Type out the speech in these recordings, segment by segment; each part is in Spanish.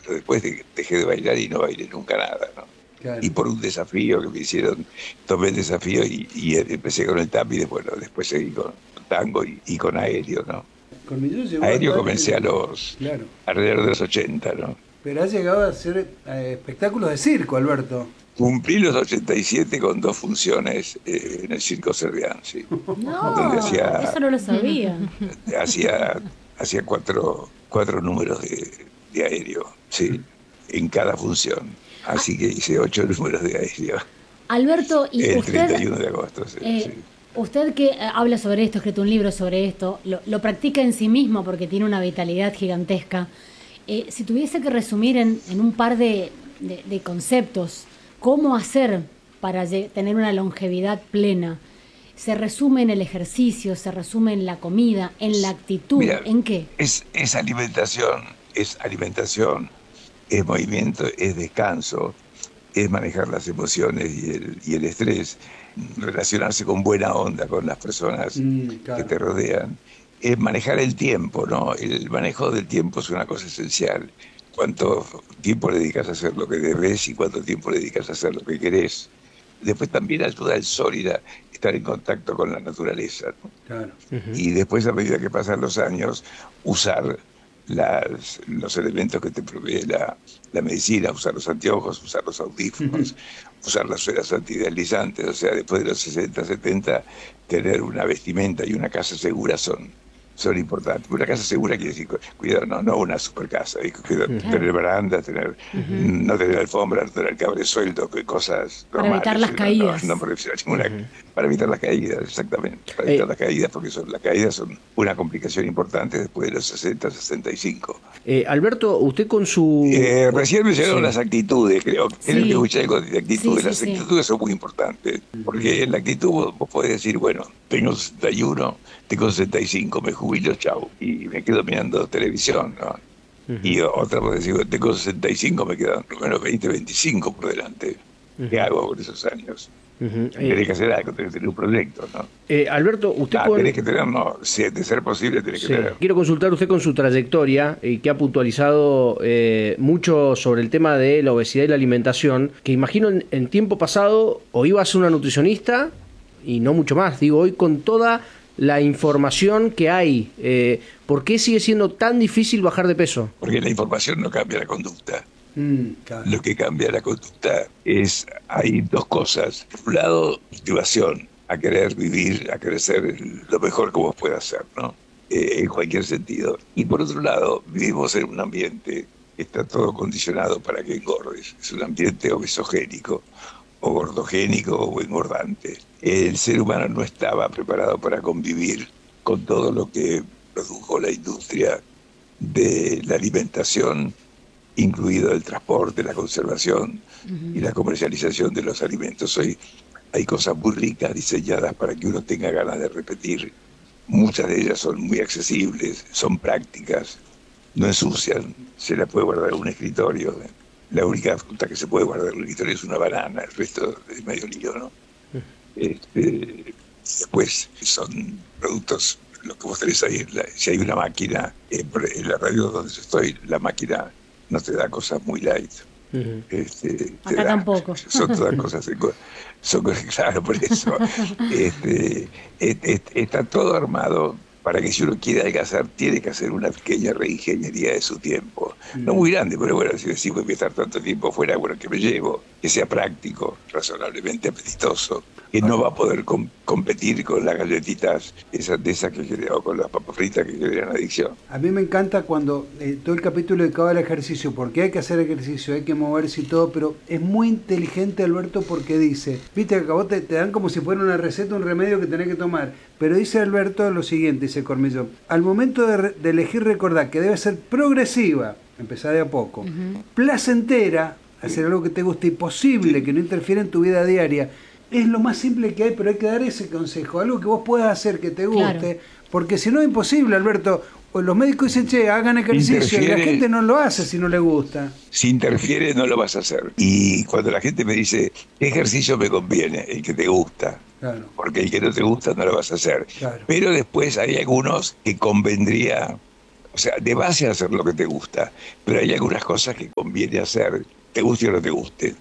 pero después dejé de bailar y no bailé nunca nada, ¿no? Claro. Y por un desafío que me hicieron, tomé el desafío y empecé con el tap y después, bueno, después seguí con tango y con aéreo, ¿no? Cormillot llegó a Aéreo estar comencé Claro. alrededor de los 80, ¿no? Pero ha llegado a hacer espectáculos de circo, Alberto. Cumplí los 87 con 2 funciones en el Circo Cervián, sí. Donde No, eso no lo sabía. hacía cuatro números de aéreo, sí, en cada función. Así que hice 8 números de aéreo Alberto, ¿y el usted, 31 de agosto. Sí, sí. usted que habla sobre esto, ha escrito un libro sobre esto, lo practica en sí mismo porque tiene una vitalidad gigantesca? Si tuviese que resumir en un par de conceptos, ¿cómo hacer para tener una longevidad plena? ¿Se resume en el ejercicio, se resume en la comida, en la actitud? Mira, ¿En qué? es alimentación, es movimiento, es descanso, es manejar las emociones y el estrés, relacionarse con buena onda con las personas que Claro. te rodean, es manejar el tiempo, ¿no? El manejo del tiempo es una cosa esencial. Cuánto tiempo le dedicas a hacer lo que debes y cuánto tiempo le dedicas a hacer lo que querés. Después también ayuda el sol y estar en contacto con la naturaleza, ¿no? Claro. Y después, a medida que pasan los años, usar los elementos que te provee la medicina, usar los anteojos, usar los audífonos, usar las suelas antideslizantes. O sea, después de los 60, 70, tener una vestimenta y una casa segura son importantes. Una casa segura quiere decir, cuidado, no una super casa, tener baranda, no tener alfombra, no tener cabre suelto, cosas Para normales. evitar las caídas. No me refiero a ninguna, para evitar las caídas, exactamente. Para evitar las caídas, porque las caídas son una complicación importante después de los 60, 65. Alberto, usted con su... Recién mencionaron Sí. las actitudes, creo que escuché algo de actitudes. Sí, Las sí, sí. actitudes son muy importantes, porque en la actitud vos podés decir, bueno, tengo 61, tengo 65, me jubilo, chau, y me quedo mirando televisión, ¿no? Y otra podés decir, bueno, tengo 65, me quedan por lo menos 20, 25 por delante. ¿Qué hago con esos años? Tenés que hacer algo, tenés que tener un proyecto, ¿no? Alberto, usted Tenés que tener, no, de ser posible tenés que tener. Quiero consultar usted con su trayectoria y que ha puntualizado mucho sobre el tema de la obesidad y la alimentación, que imagino en tiempo pasado o iba a ser una nutricionista y no mucho más. Digo, hoy con toda la información que hay, ¿por qué sigue siendo tan difícil bajar de peso? Porque la información no cambia la conducta. Claro. Lo que cambia la conducta hay 2 cosas. Por un lado, motivación a querer vivir, a querer ser lo mejor que vos puedas ser, ¿no? En cualquier sentido. Y por otro lado, vivimos en un ambiente que está todo condicionado para que engordes. Es un ambiente obesogénico, o gordogénico, o engordante. El ser humano no estaba preparado para convivir con todo lo que produjo la industria de la alimentación, incluido el transporte, la conservación y la comercialización de los alimentos. Hoy hay cosas muy ricas diseñadas para que uno tenga ganas de repetir. Muchas de ellas son muy accesibles, son prácticas, no ensucian, se la puede guardar en un escritorio. La única fruta que se puede guardar en un escritorio es una banana, el resto es medio lío, ¿no? Después son productos, lo que vos tenés ahí, si hay una máquina, en la radio donde yo estoy, la máquina no te da cosas muy light. Acá tampoco. Son todas cosas, claro, por eso. Está todo armado para que si uno quiere adelgazar, tiene que hacer una pequeña reingeniería de su tiempo. No muy grande, pero bueno, si decimos voy a estar tanto tiempo fuera, bueno, que me llevo, que sea práctico, razonablemente apetitoso, que no va a poder competir con las galletitas esas que generan, o con las papas fritas que generan adicción. A mí me encanta cuando todo el capítulo dedicado al ejercicio, porque hay que hacer ejercicio, hay que moverse y todo, pero es muy inteligente Alberto porque dice, viste que a vos te dan como si fuera una receta, un remedio que tenés que tomar, pero dice Alberto lo siguiente, dice Cormillot, al momento de elegir recordar que debe ser progresiva, empezar de a poco, placentera, hacer algo que te guste y posible, que no interfiera en tu vida diaria. Es lo más simple que hay, pero hay que dar ese consejo, algo que vos puedas hacer que te guste, claro. Porque si no es imposible, Alberto. Los médicos dicen, che, hagan ejercicio, y la gente no lo hace si no le gusta. Si interfiere, no lo vas a hacer. Y cuando la gente me dice, ¿qué ejercicio me conviene? El que te gusta. Claro. Porque el que no te gusta no lo vas a hacer. Claro. Pero después hay algunos que convendría O sea, de base hacer lo que te gusta, pero hay algunas cosas que conviene hacer, te guste o no te guste.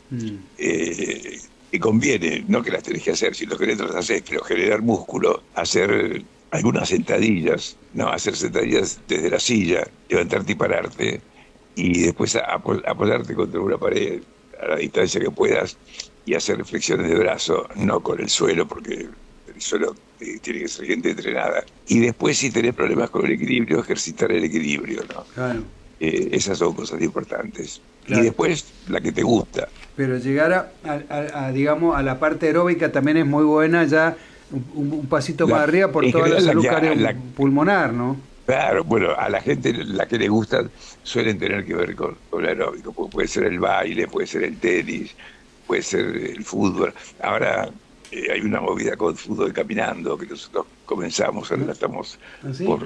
Te conviene, no que las tenés que hacer, si lo querés las haces, pero generar músculo, hacer algunas sentadillas, no hacer sentadillas desde la silla, levantarte y pararte, y después apoyarte contra una pared a la distancia que puedas y hacer flexiones de brazo, no con el suelo, porque el suelo tiene que ser gente entrenada. Y después, si tenés problemas con el equilibrio, ejercitar el equilibrio, ¿no? Claro. Esas son cosas importantes. Claro. Y después, la que te gusta. Pero llegar digamos, a la parte aeróbica también es muy buena, ya un pasito más arriba por toda la salud cardiopulmonar, ¿no? Claro, bueno, a la gente la que le gusta suelen tener que ver con el aeróbico. Puede ser el baile, puede ser el tenis, puede ser el fútbol. Ahora hay una movida con fútbol caminando que nosotros comenzamos, ahora la estamos por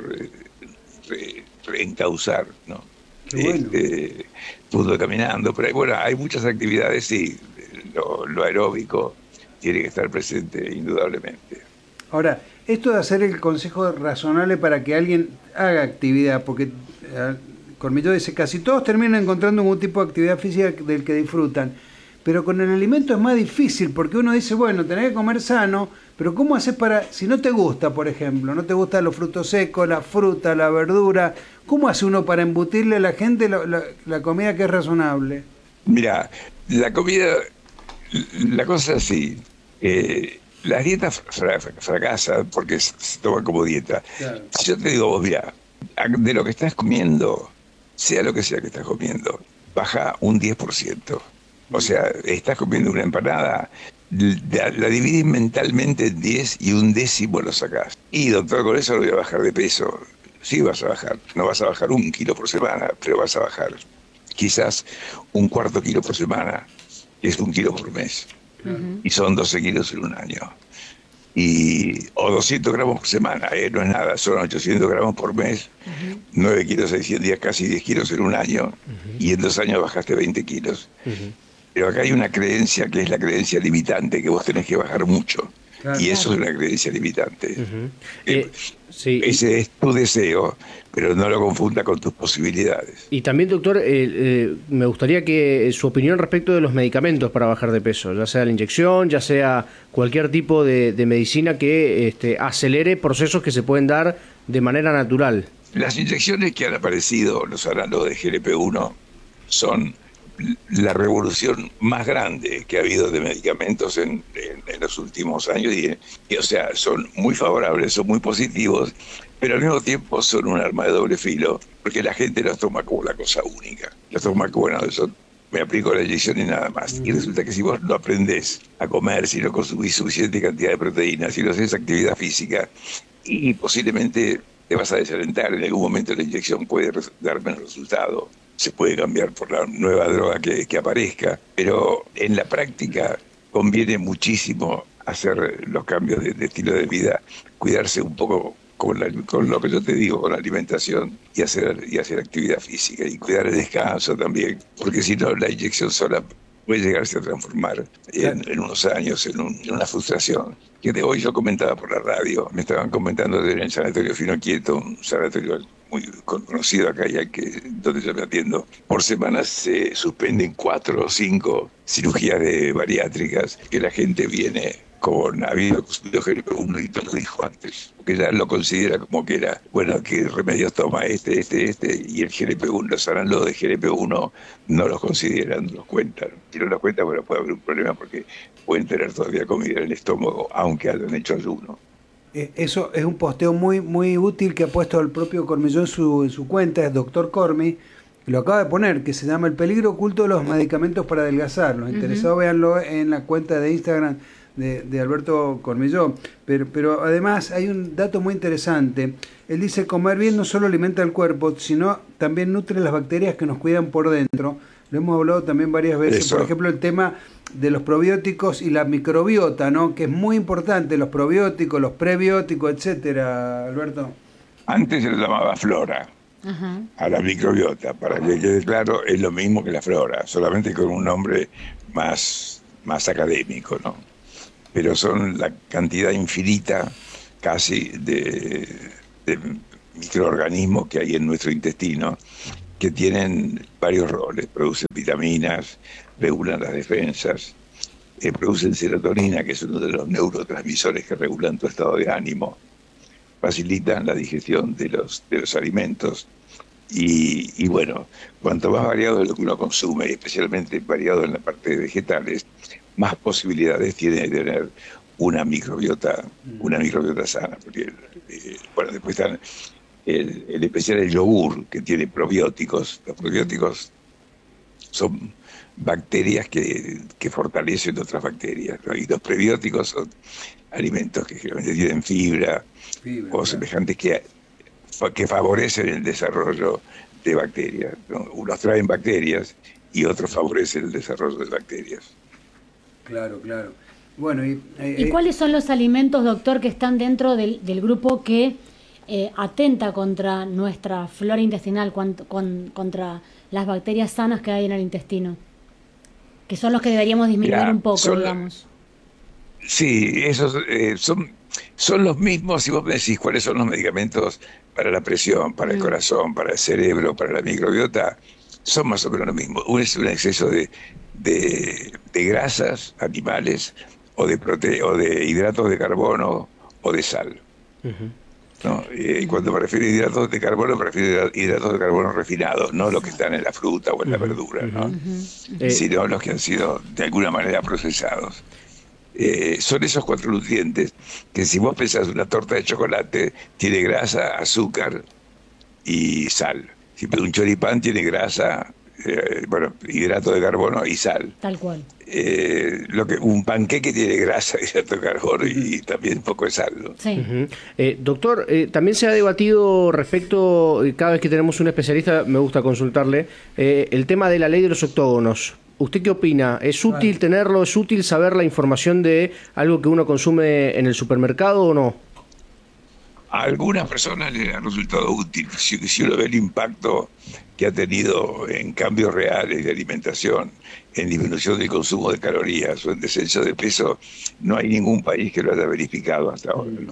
reencauzar, ¿no? Bueno. Fútbol caminando, pero bueno, hay muchas actividades y lo aeróbico tiene que estar presente indudablemente. Ahora, esto de hacer el consejo razonable para que alguien haga actividad, porque Cormillot dice, casi todos terminan encontrando algún tipo de actividad física del que disfrutan, pero con el alimento es más difícil, porque uno dice, bueno, tenés que comer sano, pero ¿cómo haces si no te gusta, por ejemplo, no te gustan los frutos secos, la fruta, la verdura, ¿cómo hace uno para embutirle a la gente la comida que es razonable? Mira, la comida, la cosa es así, las dietas fracasan porque se toman como dieta. Claro. Si yo te digo, vos, mira, de lo que estás comiendo, sea lo que sea que estás comiendo, baja un 10%. O sea, estás comiendo una empanada, la dividís mentalmente en 10 y un décimo lo sacás. Y doctor, con eso no voy a bajar de peso. Sí vas a bajar, no vas a bajar 1 kilo por semana, pero vas a bajar quizás 1/4 kilo por semana, que es 1 kilo por mes. Y son 12 kilos en un año. O 200 gramos por semana, no es nada, son 800 gramos por mes, 9 kilos en 100 días, casi 10 kilos en un año, y en 2 años bajaste 20 kilos. Pero acá hay una creencia que es la creencia limitante, que vos tenés que bajar mucho. Claro. Y eso es una creencia limitante. Sí. Ese es tu deseo, pero no lo confunda con tus posibilidades. Y también, doctor, me gustaría que su opinión respecto de los medicamentos para bajar de peso, ya sea la inyección, ya sea cualquier tipo de medicina que acelere procesos que se pueden dar de manera natural. Las inyecciones que han aparecido, los análogos de GLP-1, son la revolución más grande que ha habido de medicamentos en los últimos años y, o sea, son muy favorables, son muy positivos, pero al mismo tiempo son un arma de doble filo, porque la gente los toma como la cosa única. Los toma como, bueno, eso me aplico la inyección y nada más. Y resulta que si vos no aprendés a comer, si no consumís suficiente cantidad de proteínas, si no haces actividad física, y posiblemente te vas a desalentar, en algún momento la inyección puede dar menos resultado. Se puede cambiar por la nueva droga que aparezca, pero en la práctica conviene muchísimo hacer los cambios de estilo de vida, cuidarse un poco con lo que yo te digo, con la alimentación y hacer actividad física y cuidar el descanso también, porque si no la inyección sola puede llegarse a transformar en unos años en una frustración. Que de hoy yo comentaba por la radio, me estaban comentando en el Sanatorio Fino Quieto, un sanatorio muy conocido acá donde yo me atiendo. Por semana se suspenden 4 o 5 cirugías bariátricas que la gente viene con habido consumido GLP-1 y todo lo dijo antes, porque ya lo considera como que era, bueno, ¿qué remedios toma y el GLP-1, los análogos de GLP-1 no los consideran, no los cuentan. Si no los cuentan, bueno, puede haber un problema porque pueden tener todavía comida en el estómago, aunque hayan hecho ayuno. Eso es un posteo muy, muy útil que ha puesto el propio Cormillot en su cuenta, es Dr. Cormi, lo acaba de poner, que se llama El peligro oculto de los medicamentos para adelgazar. Los interesados véanlo en la cuenta de Instagram de Alberto Cormillot. Pero además hay un dato muy interesante. Él dice, comer bien no solo alimenta el cuerpo, sino también nutre las bacterias que nos cuidan por dentro. Lo hemos hablado también varias veces. Eso. Por ejemplo, el tema de los probióticos y la microbiota, ¿no? Que es muy importante, los probióticos, los prebióticos, etcétera, Alberto. Antes se le llamaba flora. A la microbiota, para que quede claro, es lo mismo que la flora, solamente con un nombre más académico, ¿no? Pero son la cantidad infinita casi de microorganismos que hay en nuestro intestino, que tienen varios roles. Producen vitaminas, regulan las defensas, producen serotonina, que es uno de los neurotransmisores que regulan tu estado de ánimo, facilitan la digestión de los alimentos. Y bueno, cuanto más variado es lo que uno consume, y especialmente variado en la parte de vegetales, más posibilidades tiene de tener una microbiota sana. Porque, bueno, después están el especial el yogur, que tiene probióticos. Los probióticos son bacterias que fortalecen otras bacterias, ¿no? Y los prebióticos son alimentos que generalmente tienen fibra o semejantes que favorecen el desarrollo de bacterias, ¿no? Unos traen bacterias y otros favorecen el desarrollo de bacterias. Claro. Bueno, ¿Y cuáles son los alimentos, doctor, que están dentro del grupo que atenta contra nuestra flora intestinal, contra las bacterias sanas que hay en el intestino? Que son los que deberíamos disminuir un poco, digamos. Sí, esos son los mismos. Si vos me decís cuáles son los medicamentos para la presión, para el corazón, para el cerebro, para la microbiota, son más o menos lo mismo. Uno es un exceso de grasas animales o de hidratos de carbono o de sal. ¿No? Y cuando me refiero a hidratos de carbono, me refiero a hidratos de carbono refinados, no los que están en la fruta o en la verdura, ¿no? Sino los que han sido de alguna manera procesados. Son esos 4 nutrientes que, si vos pensás una torta de chocolate, tiene grasa, azúcar y sal. Si un choripán tiene grasa, hidrato de carbono y sal. Tal cual. Un panqueque tiene grasa, hidrato de carbono y también un poco de sal, ¿no? Sí. Doctor, también se ha debatido respecto, cada vez que tenemos un especialista, me gusta consultarle, el tema de la ley de los octógonos. ¿Usted qué opina? ¿Es útil tenerlo? ¿Es útil saber la información de algo que uno consume en el supermercado o no? A algunas personas les ha resultado útil. Si uno ve el impacto que ha tenido en cambios reales de alimentación, en disminución del consumo de calorías o en descenso de peso, no hay ningún país que lo haya verificado hasta ahora, ¿no?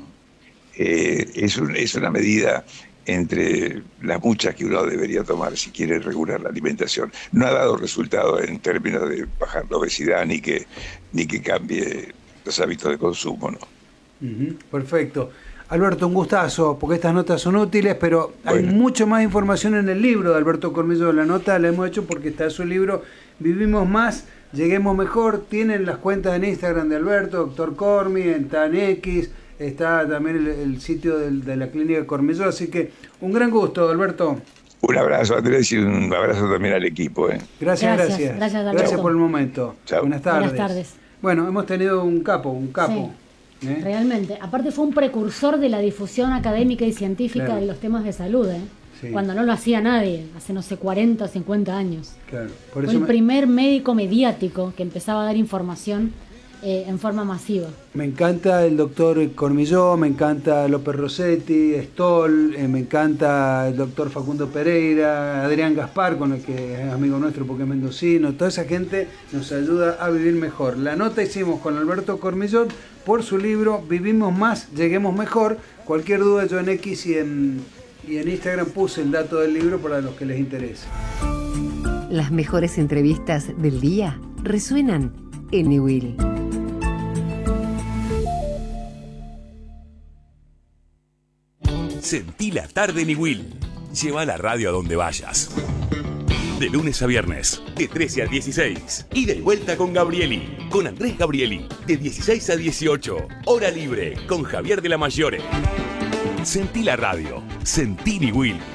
Es una medida entre las muchas que uno debería tomar si quiere regular la alimentación. No ha dado resultado en términos de bajar la obesidad ni que cambie los hábitos de consumo, ¿no? Perfecto. Alberto, un gustazo, porque estas notas son útiles, pero hay mucho más información en el libro de Alberto Cormillo. La nota la hemos hecho porque está su libro Vivimos Más, Lleguemos Mejor. Tienen las cuentas en Instagram de Alberto, Doctor Cormi, está en X, está también el sitio de la clínica Cormillo, así que un gran gusto, Alberto. Un abrazo, Andrés, y un abrazo también al equipo. Gracias, Alberto. por el momento. Chao. Buenas tardes. Bueno, hemos tenido un capo. Sí, realmente. Aparte fue un precursor de la difusión académica y científica de los temas de salud, sí. Cuando no lo hacía nadie, hace 40 o 50 años. Claro. Fue el primer médico mediático que empezaba a dar información en forma masiva. Me encanta el doctor Cormilló, me encanta López Rossetti, Stoll, me encanta el doctor Facundo Pereira, Adrián Gaspar, con el que es amigo nuestro porque es mendocino. Toda esa gente nos ayuda a vivir mejor. La nota hicimos con Alberto Cormilló por su libro Vivimos Más, Lleguemos Mejor. Cualquier duda, yo en X y en Instagram puse el dato del libro para los que les interese. Las mejores entrevistas del día resuenan en Newell. Sentí la tarde Newell. Lleva la radio a donde vayas. De lunes a viernes, de 13 a 16. Ida y vuelta con Gabrieli, con Andrés Gabrieli, de 16 a 18. Hora libre, con Javier de la Maggiore. Sentí la radio. Sentí Newell.